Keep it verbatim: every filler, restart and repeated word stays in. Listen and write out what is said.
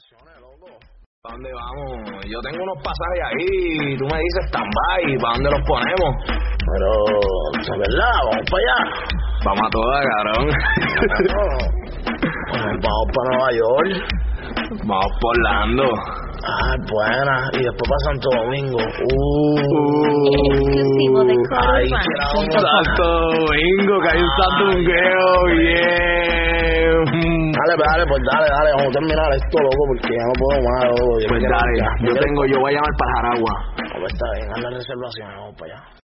¿Para dónde vamos? Yo tengo unos pasajes ahí, tú me dices stand-by, ¿para dónde los ponemos? Pero, ¿es verdad? ¿Vamos para allá? Vamos a todas, cabrón. Vamos para Nueva York. Vamos por Orlando. Ah, buena. Y después para Santo Domingo. Uh, Exclusivo de ahí Club quiero Urbano. montar. Santo Domingo, que hay un sandungueo, bien. Dale, dale, pues dale, dale. Vamos a terminar esto, loco, porque ya no puedo más, loco. Yo Pues quiero- dale, ya, yo quiero- tengo, yo voy a llamar para Jaragua. Pues está bien, haz la reservación, vamos para allá.